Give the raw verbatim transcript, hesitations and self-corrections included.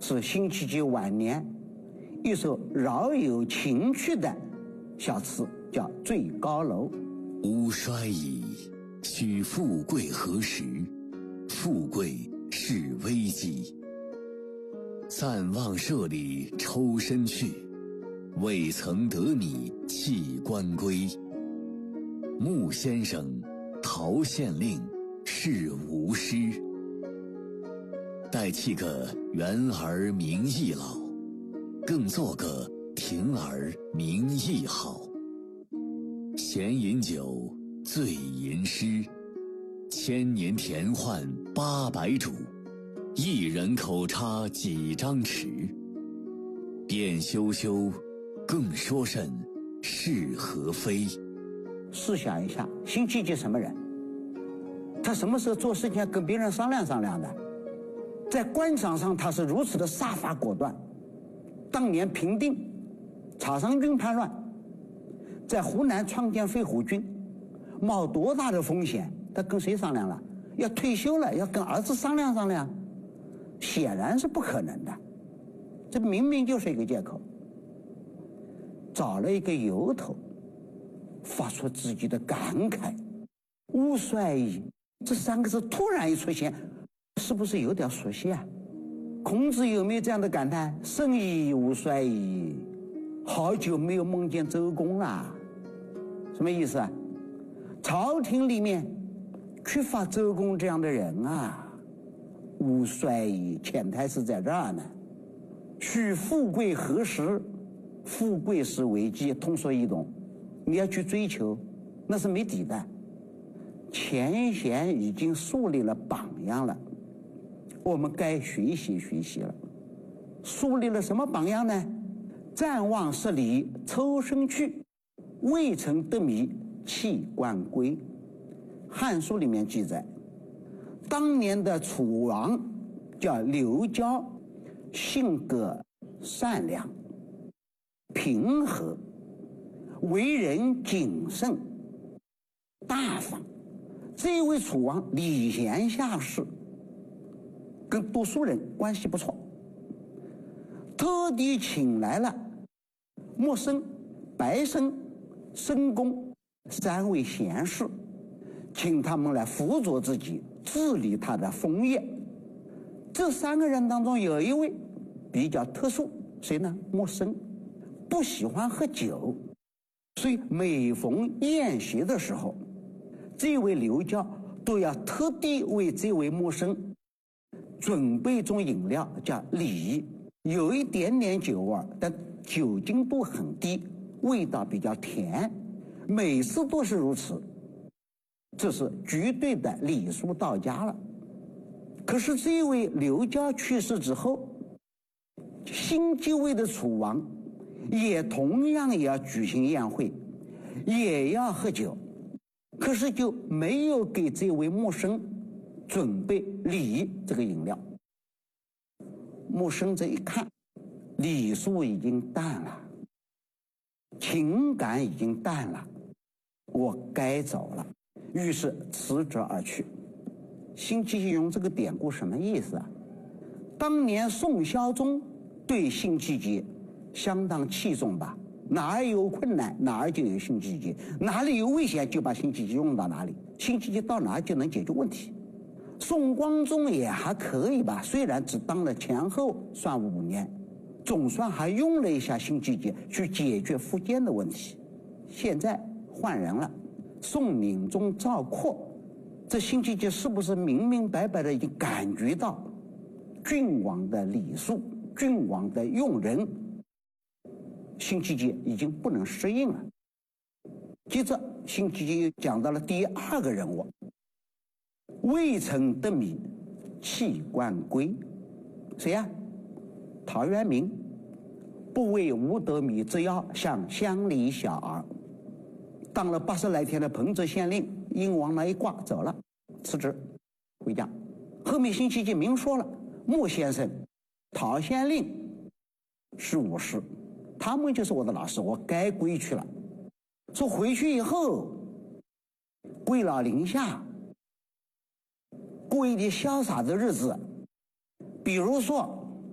是辛弃疾晚年一首饶有情趣的小词，叫《醉高楼》。 吾衰矣，许富贵何时？富贵是危机。暂忘社里抽身去，未曾得你弃官归。穆先生，陶县令，是无诗。待弃个园儿名亦老，更做个亭儿名亦好。闲饮酒，醉吟诗，千年田换八百主，一人口差几张尺。便休休，更说甚是何非？ 试想一下，辛弃疾什么人？他什么时候做事情要跟别人商量商量的？在官场上他是如此的杀伐果断。当年平定草商军叛乱，在湖南创建飞虎军，冒多大的风险，他跟谁商量了？要退休了，要跟儿子商量商量，显然是不可能的。这明明就是一个借口，找了一个由头，发出自己的感慨。吾衰矣，这三个字突然一出现，是不是有点熟悉啊？孔子有没有这样的感叹？生矣吾衰矣，好久没有梦见周公了。什么意思啊？朝廷里面缺乏周公这样的人啊。吾衰矣，潜台词在这儿呢。许富贵何时？富贵是危机，通俗易懂，你要去追求，那是没底的。前贤已经树立了榜样了，我们该学习学习了。树立了什么榜样呢？暂忘失礼，抽身去，未曾得米，弃官归。《汉书》里面记载，当年的楚王叫刘交，性格善良平和，为人谨慎大方。这位楚王礼贤下士，跟读书人关系不错，特地请来了莫生、白生、申公三位贤士，请他们来辅佐自己治理他的封业。这三个人当中有一位比较特殊，谁呢？莫生不喜欢喝酒，所以每逢宴席的时候，这位刘交都要特地为这位莫生准备一种饮料，叫李，有一点点酒味，但酒精度很低，味道比较甜，每次都是如此。这是绝对的礼数到家了。可是这位刘交去世之后，新继位的楚王也同样也要举行宴会，也要喝酒，可是就没有给这位莫生准备礼这个饮料。莫生这一看，礼数已经淡了，情感已经淡了，我该走了，于是辞职而去。辛弃疾用这个典故什么意思啊？当年宋孝宗对辛弃疾相当器重吧，哪儿有困难哪儿就有辛弃疾，哪里有危险就把辛弃疾用到哪里，辛弃疾到哪儿就能解决问题。宋光宗也还可以吧，虽然只当了前后算五年，总算还用了一下辛弃疾去解决福建的问题。现在换人了，宋宁宗赵括，这辛弃疾是不是明明白白的已经感觉到君王的礼数，君王的用人，辛弃疾已经不能适应了。接着辛弃疾又讲到了第二个人物，未曾得米，弃官归。谁呀、啊？陶渊明。不为无得米之邀，向乡里小儿。当了八十来天的彭泽县令，因往那一挂走了，辞职回家。后面辛弃疾明说了，穆先生、陶县令是我师，他们就是我的老师，我该归去了。说回去以后，归老林下，过一点潇洒的日子，比如说